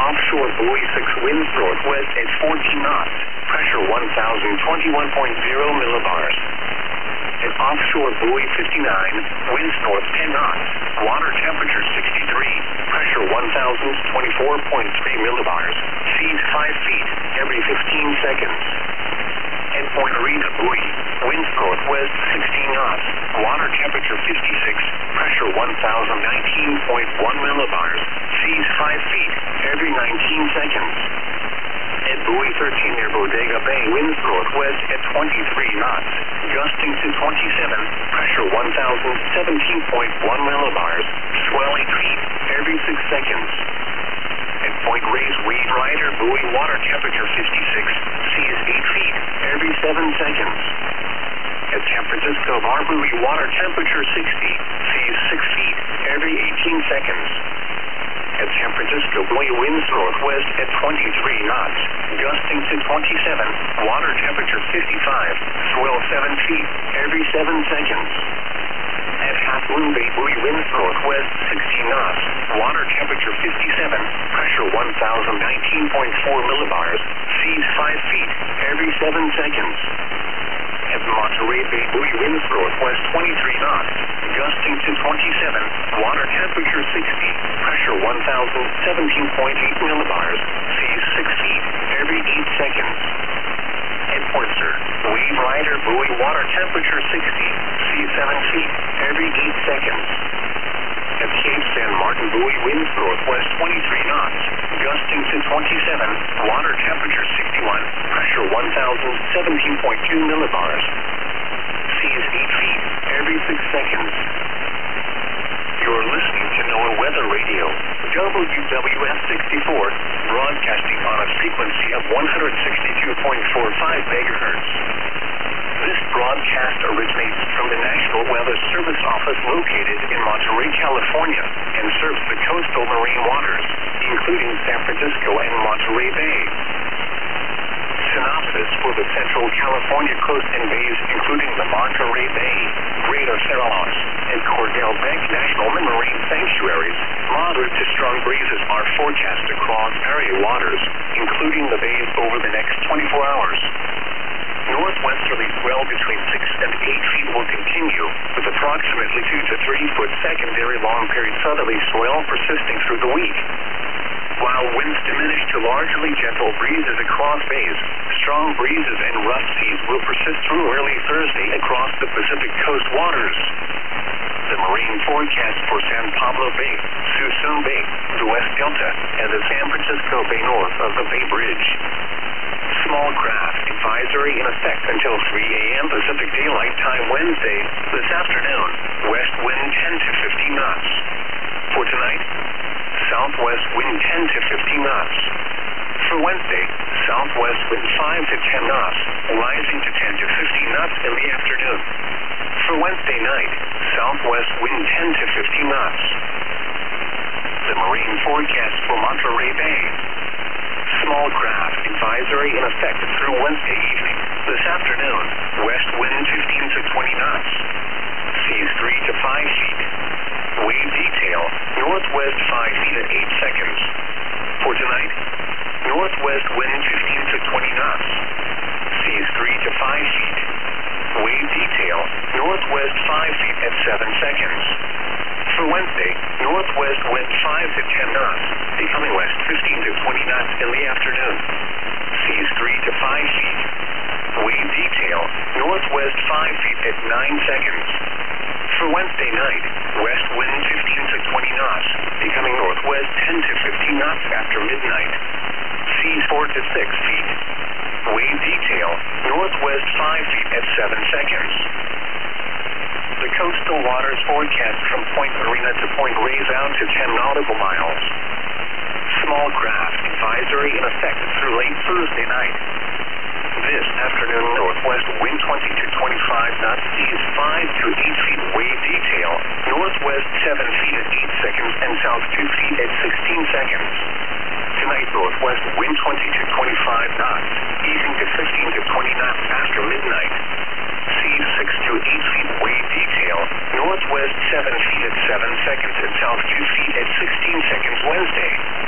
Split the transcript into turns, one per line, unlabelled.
offshore buoy 6 winds northwest at 14 knots, pressure 1021.0 millibars. At offshore buoy 59, winds north 10 knots, water temperature 63, pressure 1024.3 millibars, seas 5 feet every 15 seconds. At Point Rita buoy, winds northwest 16 knots, water temperature 56, pressure 1019.1 millibars, seas 5 feet every 19 seconds. At buoy 13 near Bodega Bay, winds northwest at 23 knots, gusting to 27, pressure 1017.1 millibars, swell 8 feet every 6 seconds. At Point Reyes Weed Rider buoy, water temperature 56, seas 8 feet every 7 seconds. At San Francisco Bar buoy, water temperature 60, seas 6 feet every 18 seconds. At San Francisco buoy, winds northwest at 23 knots, gusting to 27, water temperature 55, swell 7 feet every 7 seconds. At Half Moon Bay buoy, winds northwest 16 knots, water temperature 57, pressure 1019.4 millibars, seas 5 feet every 7 seconds. At Monterey Bay buoy, winds northwest 23 knots, gusting to 27, water temperature 60, pressure 1017.8 millibars, seas 6 feet every 8 seconds. At Portser, Wave Rider buoy, water temperature 60, seas 7 feet every 8 seconds. At Cape San Martin buoy, winds northwest 23 knots, gusting to 27, water temperature 61, pressure 1017.2 millibars, seas 8 feet every 6 seconds. You're listening to NOAA Weather Radio, WWF 64, broadcasting on a frequency of 162.45 megahertz. This broadcast originates from the National Weather Service Office located in Monterey, California, and serves the coastal marine waters, including San Francisco and Monterey Bay. Synopsis for the Central California coast and bays, including the Monterey Bay, Greater Cerralos, and Cordell Bank National Marine Sanctuaries. Moderate to strong breezes are forecast across area waters, including the bays over the next 24 hours. Northwesterly swell between 6 and 8 feet will continue, with approximately 2 to 3 foot secondary long-period southerly swell persisting through the week. While winds diminish to largely gentle breezes across bays, strong breezes and rough seas will persist through early Thursday across the Pacific coast waters. The marine forecast for San Pablo Bay, Suisun Bay, the West Delta, and the San Francisco Bay north of the Bay Bridge. Small craft advisory in effect until 3 a.m. Pacific Daylight Time Wednesday, this afternoon, west wind 10 to 15 knots. For tonight, southwest wind 10 to 15 knots. For Wednesday, southwest wind 5 to 10 knots, rising to 10 to 15 knots in the afternoon. For Wednesday night, southwest wind 10 to 15 knots. The marine forecast for Monterey Bay. Small craft advisory in effect through Wednesday evening. This afternoon, west wind 15 to 20 knots. Seas 3 to 5 feet. Wave detail, northwest 5 feet at 8 seconds. For tonight, northwest wind 15 to 20 knots. Seas 3 to 5 feet. Wave detail, northwest 5 feet at 7 seconds. For Wednesday, northwest wind 5 to 10 knots, becoming west 15 to 20 knots in the afternoon. Seas 3 to 5 feet. Wave detail, northwest 5 feet at 9 seconds. For Wednesday night, west wind 15 to 20 knots, becoming northwest 10 to 15 knots after midnight. Seas 4 to 6 feet. Wave detail, northwest 5 feet at 7 seconds. The coastal waters forecast from Point Marina to Point Reyes out to 10 nautical miles. Small craft advisory in effect through late Thursday night. This afternoon, northwest wind 20 to 25 knots, seas 5 to 8 feet, wave detail, northwest 7 feet at 8 seconds, and south 2 feet at 16 seconds. Tonight, northwest wind 20 to 25 knots, easing to 15 to 20 knots after midnight. Seas 6 to 8 feet, wave detail, northwest 7 feet at 7 seconds, and south 2 feet at 16 seconds Wednesday.